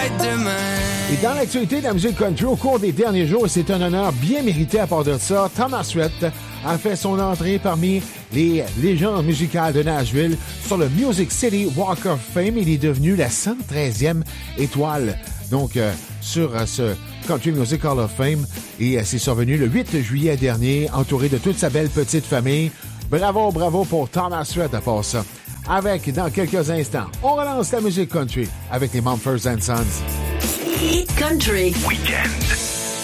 Et dans l'actualité de la musique country au cours des derniers jours, et c'est un honneur bien mérité à part de ça, Thomas Rhett a fait son entrée parmi les légendes musicales de Nashville sur le Music City Walk of Fame. Il est devenu la 113e étoile donc sur ce Country Music Hall of Fame, et c'est survenu le 8 juillet dernier, entouré de toute sa belle petite famille. Bravo, bravo pour Thomas Rhett à part ça. Avec, dans quelques instants, on relance la musique country avec les Mumford & Sons. Hit Country Weekend.